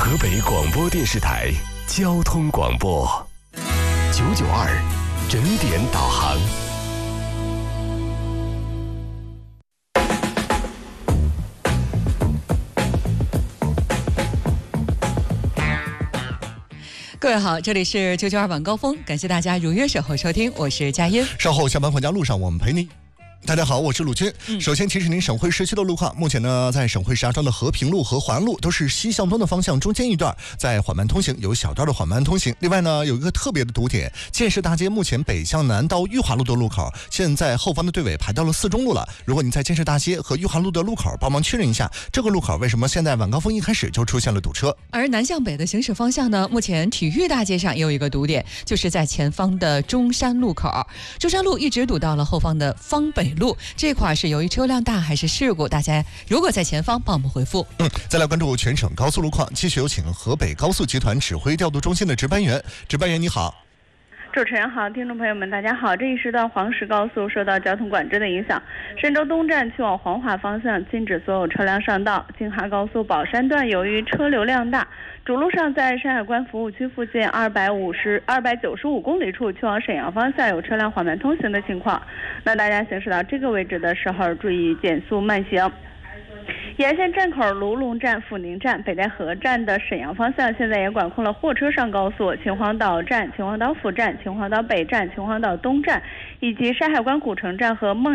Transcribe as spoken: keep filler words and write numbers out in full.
河北广播电视台交通广播九九二整点导航。 各位好，这里是九九二晚高峰，感谢大家如约守候收听，我是佳音。 稍后下班回家路上，我们陪你。大家好，我是鲁军。嗯、首先提示您省会市区的路况，目前呢，在省会石家庄的和平路和淮安路都是西向东的方向，中间一段在缓慢通行，有小段的缓慢通行。另外呢，有一个特别的堵点，建设大街目前北向南到裕华路的路口，现在后方的队尾排到了四中路了。如果您在建设大街和裕华路的路口，帮忙确认一下这个路口为什么现在晚高峰一开始就出现了堵车。 而南向北的行驶方向呢，目前体育大街上也有一个堵点，就是在前方的中山路口，中山路一直堵到了后方的方北路这块。是由于车辆大还是事故？大家如果在前方帮我们回复。 嗯，再来关注全省高速路况，继续有请河北高速集团指挥调度中心的值班员。值班员你好。 主持人好，听众朋友们大家好。这一时段黄石高速受到交通管制的影响，神州东站去往黄骅方向禁止所有车辆上道。京哈高速宝山段由于车流量大，主路上在山海关服务区附近二百五十、二百九十五公里处去往沈阳方向有车辆缓慢通行的情况。那大家行驶到这个位置的时候，注意减速慢行。沿线站口卢龙站、阜宁站、北戴河站的沈阳方向现在也管控了货车上高速，秦皇岛站、秦皇岛府站、秦皇岛北站、秦皇岛东站以及山海关古城站和孟